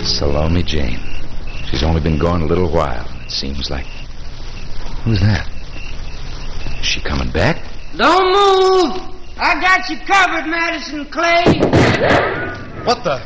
Salome Jane. She's only been gone a little while, it seems like. Who's that? Is she coming back? Don't move! I got you covered, Madison Clay. What the?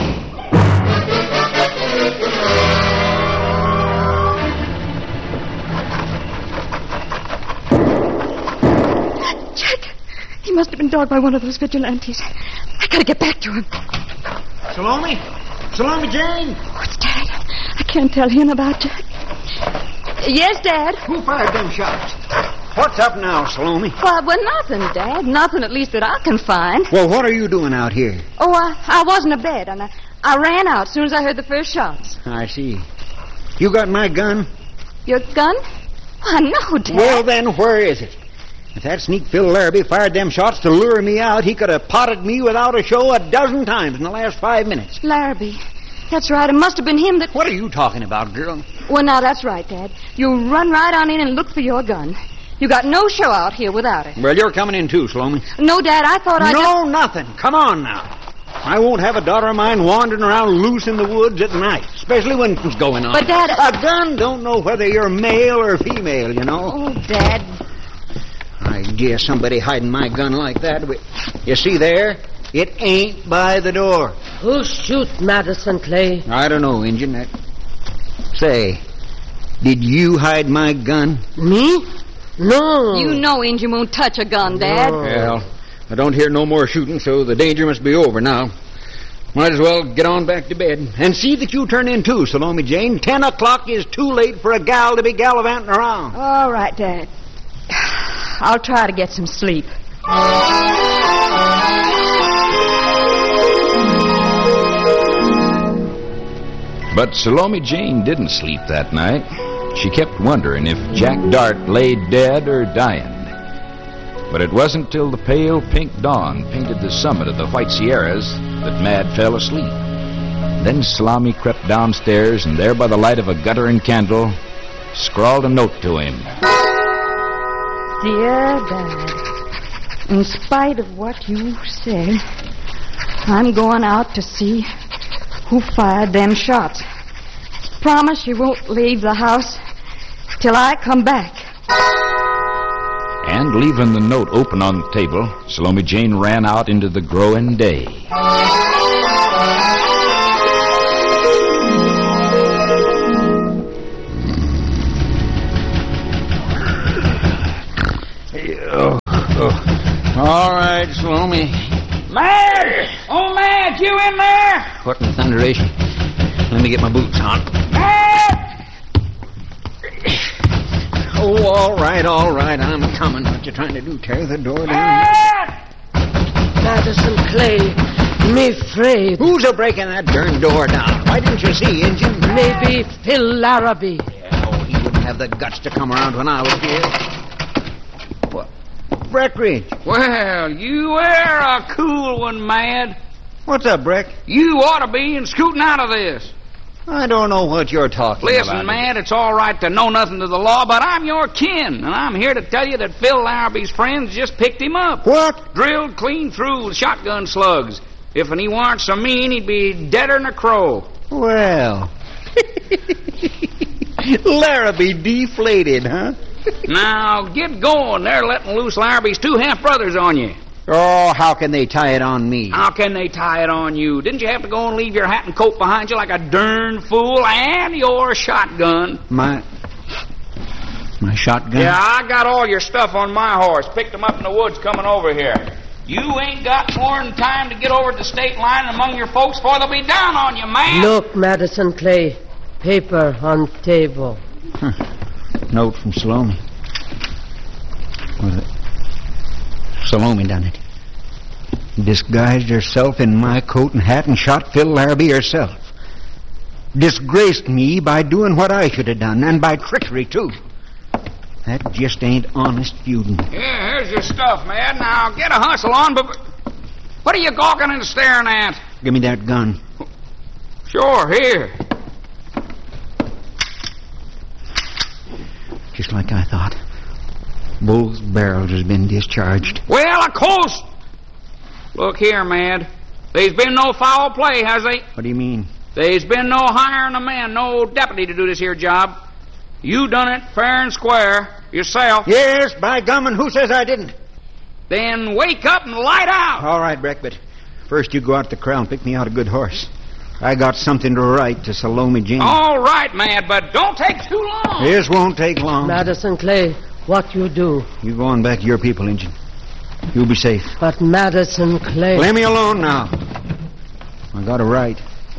Jack! He must have been dogged by one of those vigilantes. I gotta get back to him. Salome? Salome Jane? Oh, it's Dad. I can't tell him about Jack. Yes, Dad? Who fired them shots? What's up now, Salome? Well, nothing, Dad. Nothing, at least, that I can find. Well, what are you doing out here? Oh, I wasn't abed, and I ran out as soon as I heard the first shots. I see. You got my gun? Your gun? Why, no, Dad. Well, then, where is it? If that sneak Phil Larrabee fired them shots to lure me out, he could have potted me without a show 12 times in the last 5 minutes. Larrabee. That's right. It must have been him that... What are you talking about, girl? Well, now, that's right, Dad. You run right on in and look for your gun. You got no show out here without it. Well, you're coming in too, Salome. No, Dad, I thought I... No, nothing. Come on now. I won't have a daughter of mine wandering around loose in the woods at night, especially when it's going on. But, Dad... A gun don't know whether you're male or female, you know. Oh, Dad... I guess somebody hiding my gun like that. You see there? It ain't by the door. Who shoot Madison Clay? I don't know, Injun. Say, did you hide my gun? Me? No. You know Injun won't touch a gun, Dad. No. Well, I don't hear no more shooting, so the danger must be over now. Might as well get on back to bed. And see that you turn in too, Salome Jane. 10 o'clock is too late for a gal to be gallivanting around. All right, Dad. I'll try to get some sleep. But Salome Jane didn't sleep that night. She kept wondering if Jack Dart lay dead or dying. But it wasn't till the pale pink dawn painted the summit of the White Sierras that Mad fell asleep. Then Salome crept downstairs, and there by the light of a guttering candle scrawled a note to him. Dear Dad, in spite of what you said, I'm going out to see who fired them shots. Promise you won't leave the house till I come back. And leaving the note open on the table, Salome Jane ran out into the growing day. All right, Salome. Mad! Oh, Mad, you in there? What in thunderation? Let me get my boots on. Mad! Oh, all right, I'm coming. What you trying to do, tear the door down? Mad! Madison Clay, me afraid. Who's a breaking that darn door down? Why didn't you see, Injun? Maybe Phil Larrabee. Yeah, he wouldn't have the guts to come around when I was here. What? Breckenridge. Well, you were a cool one, Mad. What's up, Breck? You ought to be scooting out of this. I don't know what you're talking about. Listen, Mad, it's all right to know nothing to the law, but I'm your kin, and I'm here to tell you that Phil Larrabee's friends just picked him up. What? Drilled clean through with shotgun slugs. If he weren't so mean, he'd be deader than a crow. Well. Larrabee deflated, huh? Now, get going. They're letting loose Larrabee's 2 half-brothers on you. Oh, how can they tie it on me? How can they tie it on you? Didn't you have to go and leave your hat and coat behind you like a darn fool? And your shotgun. My shotgun? Yeah, I got all your stuff on my horse. Picked them up in the woods coming over here. You ain't got more than time to get over to the state line among your folks, for they'll be down on you, man. Look, Madison Clay. Paper on table. Note from Salome. Was it? Salome done it. Disguised herself in my coat and hat and shot Phil Larrabee herself. Disgraced me by doing what I should have done, and by trickery, too. That just ain't honest feuding. Yeah, here's your stuff, man. Now, get a hustle on, but... What are you gawking and staring at? Give me that gun. Sure, here. Just like I thought. Both barrels has been discharged. Well, of course. Look here, Mad. There's been no foul play, has they? What do you mean? There's been no hiring a man, no deputy to do this here job. You done it fair and square yourself. Yes, by gum, and who says I didn't? Then wake up and light out. All right, Breck, but first you go out to the corral and pick me out a good horse. I got something to write to Salome Jane. All right, man, but don't take too long. This won't take long. Madison Clay, what you do? You go on back to your people, Injun. You'll be safe. But Madison Clay... Leave me alone now. I got a right.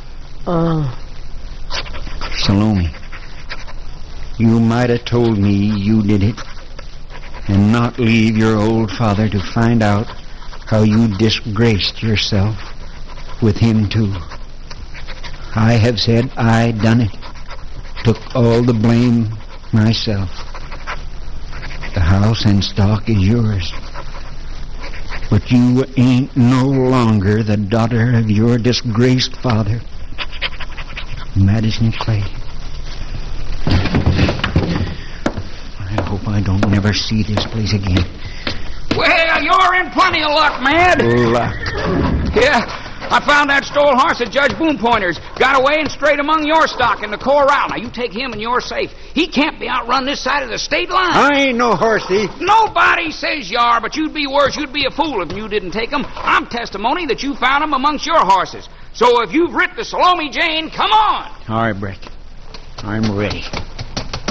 Salome, you might have told me you did it and not leave your old father to find out how you disgraced yourself with him, too. I have said I done it. Took all the blame myself. The house and stock is yours. But you ain't no longer the daughter of your disgraced father, Madison Clay. I hope I don't never see this place again. Well, you're in plenty of luck, man. Luck. Yeah, I found that stolen horse at Judge Boone Pointer's. Got away and straight among your stock in the corral. Now, you take him and you're safe. He can't be outrun this side of the state line. I ain't no horse thief. Nobody says you are, but you'd be worse. You'd be a fool if you didn't take him. I'm testimony that you found him amongst your horses. So if you've writ the Salome Jane, come on. All right, Breck. I'm ready.